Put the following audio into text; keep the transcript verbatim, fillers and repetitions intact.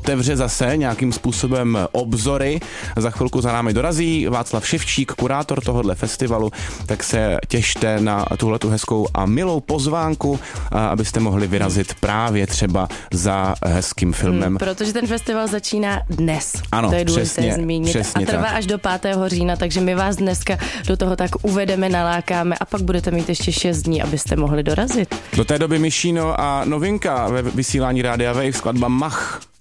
otevře zase nějakým způsobem obzory. Za chvilku za námi dorazí Václav Ševčík, kurátor tohohle festivalu, tak se těšte na tuhletu hezkou a milou pozvánku, abyste mohli vyrazit právě třeba za hezkým filmem. Hmm, protože ten festival začíná dnes. Ano, to je důležité přesně, zmínit. přesně a trvá tak. až do pátého října, takže my vás dneska do toho tak uvedeme, nalákáme a pak budete mít ještě šest dní, abyste mohli dorazit. Do té doby Myšíno a novinka ve vysílání Rádia Wave, skladba Mach.